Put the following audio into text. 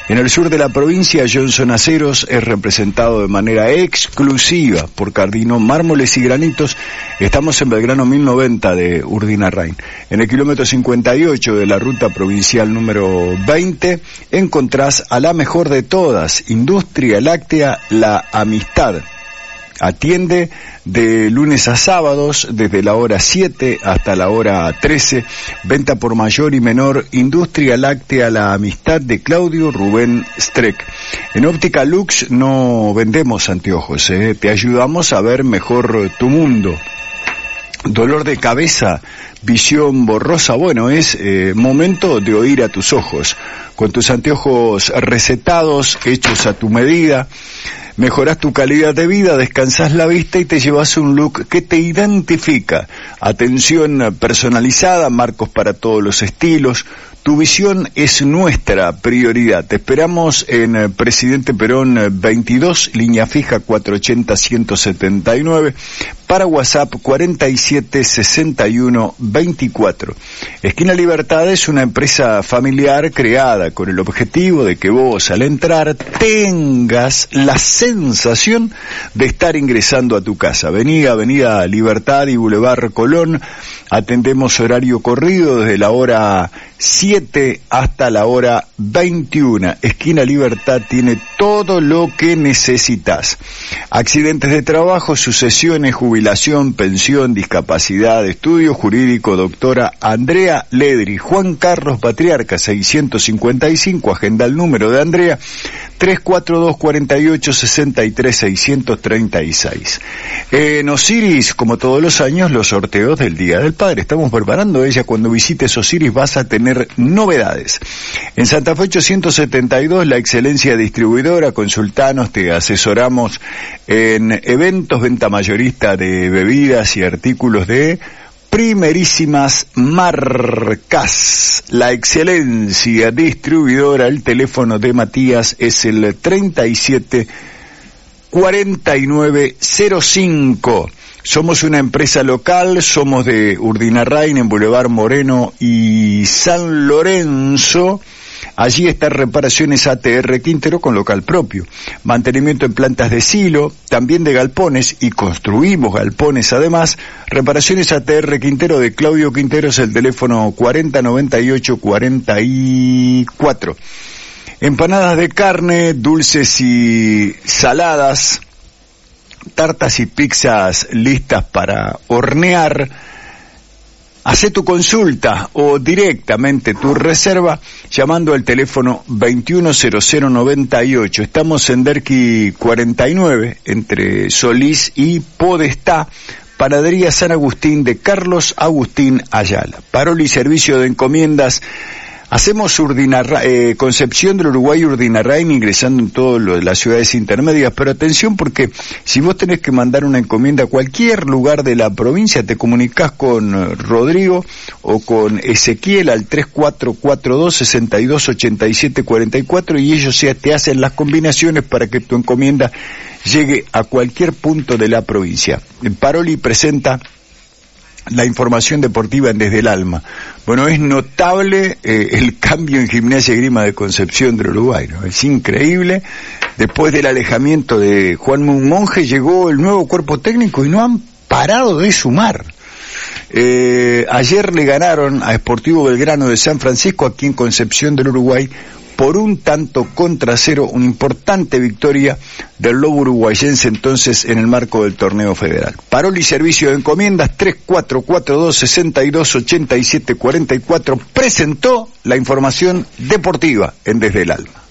En el sur de la provincia, Johnson Aceros es representado de manera exclusiva por Cardino Mármoles y Granitos. Estamos en Belgrano 1090 de Urdinarrain. En el kilómetro 58 de la ruta provincial número 20 encontrás a la mejor de todas, Industria Láctea La Amistad. Atiende de lunes a sábados desde la hora 7 hasta la hora 13. Venta por mayor y menor, Industria Láctea La Amistad de Claudio Rubén Streck. En Óptica Lux no vendemos anteojos, te ayudamos a ver mejor tu mundo. Dolor de cabeza, visión borrosa, bueno, es momento de oír a tus ojos. Con tus anteojos recetados, hechos a tu medida, mejorás tu calidad de vida, descansás la vista y te llevas un look que te identifica. Atención personalizada, marcos para todos los estilos. Tu visión es nuestra prioridad. Te esperamos en Presidente Perón 22, línea fija 480-179, para WhatsApp 476124. Esquina Libertad es una empresa familiar creada con el objetivo de que vos, al entrar, tengas la sensación de estar ingresando a tu casa. Vení a Avenida Libertad y Boulevard Colón. Atendemos horario corrido desde la hora 7 hasta la hora 21. Esquina Libertad tiene todo lo que necesitas. Accidentes de trabajo, sucesiones, jubilación, pensión, discapacidad, estudio jurídico, doctora Andrea Ledri. Juan Carlos Patriarca 655, agenda el número de Andrea, 342-48-63-636. En Osiris, como todos los años, los sorteos del Día del Padre. Estamos preparando ella. Cuando visites Osiris vas a tener novedades. En Santa Fe 872, La Excelencia Distribuidora. Consultanos, te asesoramos en eventos, venta mayorista de bebidas y artículos de primerísimas marcas. La Excelencia Distribuidora. El teléfono de Matías es el 374905. Somos una empresa local, somos de Urdinarrain, en Boulevard Moreno y San Lorenzo. Allí está Reparaciones ATR Quintero con local propio. Mantenimiento en plantas de silo, también de galpones, y construimos galpones además. Reparaciones ATR Quintero de Claudio Quintero es el teléfono 4098-44. Empanadas de carne, dulces y saladas, tartas y pizzas listas para hornear. Hacé tu consulta o directamente tu reserva llamando al teléfono 210098. Estamos en Derqui 49, entre Solís y Podestá. Panadería San Agustín de Carlos Agustín Ayala. Paroli Servicio de Encomiendas. Hacemos Concepción del Uruguay, Urdinarrain, ingresando en todas las ciudades intermedias, pero atención, porque si vos tenés que mandar una encomienda a cualquier lugar de la provincia, te comunicás con Rodrigo o con Ezequiel al 3442-628744 y ellos te hacen las combinaciones para que tu encomienda llegue a cualquier punto de la provincia. Paroli presenta la información deportiva en Desde el Alma. Bueno, es notable el cambio en Gimnasia y Esgrima de Concepción del Uruguay, ¿no? Es increíble. Después del alejamiento de Juan Monje llegó el nuevo cuerpo técnico y no han parado de sumar. Ayer le ganaron a Sportivo Belgrano de San Francisco aquí en Concepción del Uruguay por 1-0 una importante victoria del lobo uruguayense entonces en el marco del torneo federal. Paroli Servicio de Encomiendas 3442-628744 presentó la información deportiva en Desde el Alma.